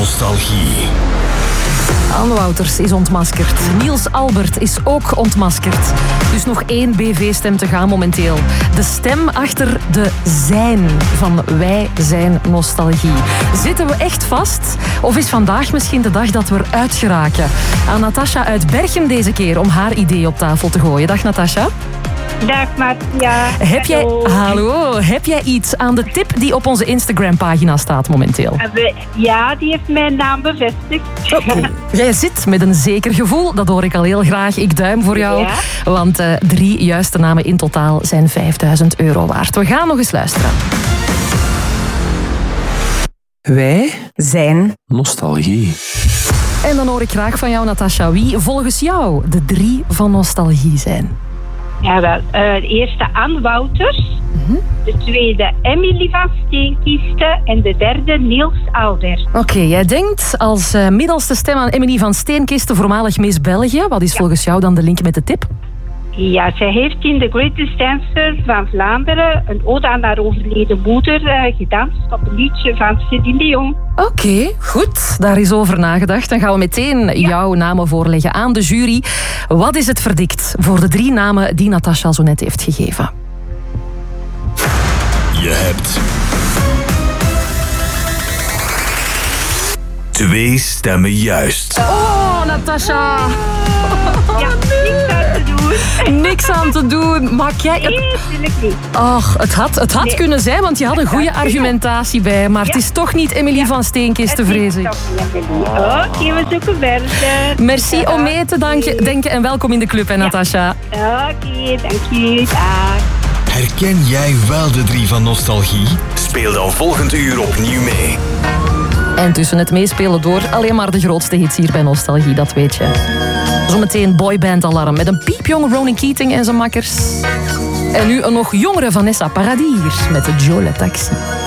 nostalgie. Anne Wouters is ontmaskerd. Niels Albert is ook ontmaskerd. Dus nog 1 BV-stem te gaan momenteel. De stem achter de zijn van Wij zijn nostalgie. Zitten we echt vast? Of is vandaag misschien de dag dat we eruit geraken? Aan Natasja uit Berchem deze keer om haar idee op tafel te gooien. Dag Natasja. Dag Marcia. Heb jij iets aan de tip die op onze Instagram-pagina staat momenteel? Ja, die heeft mijn naam bevestigd. Okay. Jij zit met een zeker gevoel, dat hoor ik al heel graag. Ik duim voor jou, Ja. want 3 juiste namen in totaal zijn €5.000 waard. We gaan nog eens luisteren. Wij zijn nostalgie. En dan hoor ik graag van jou, Natasja, wie volgens jou de 3 van nostalgie zijn. Ja, wel. De eerste Anne Wouters. De tweede Emily van Steenkiste. En de derde Niels Albert. Oké, jij denkt als middelste stem aan Emily van Steenkiste, voormalig Miss België. Wat is volgens jou dan de link met de tip? Ja, zij heeft in The Greatest Dancer van Vlaanderen een ode aan haar overleden moeder gedanst op een liedje van Céline Dion. Oké, goed. Daar is over nagedacht. Dan gaan we meteen jouw namen voorleggen aan de jury. Wat is het verdict voor de 3 namen die Natasja zo net heeft gegeven? Je hebt 2 stemmen juist. Oh, Natasja! Ja, niks aan te doen. Niks aan te doen. Maak jij het? Nee, natuurlijk niet. Ach, het had kunnen zijn, want je had een goede argumentatie bij. Maar het is toch niet Emily van Steenkiste, vrees ik. Oké, we zoeken verder. Merci om mee te denken en welkom in de club, hè, Natasja. Oké, dank je. Dag. Herken jij wel de 3 van nostalgie? Speel dan volgend uur opnieuw mee. En tussen het meespelen door alleen maar de grootste hits hier bij Nostalgie, dat weet je. Zometeen boyband alarm met een piepjong Ronan Keating en zijn makkers. En nu een nog jongere Vanessa Paradis met de Joe Le Taxi.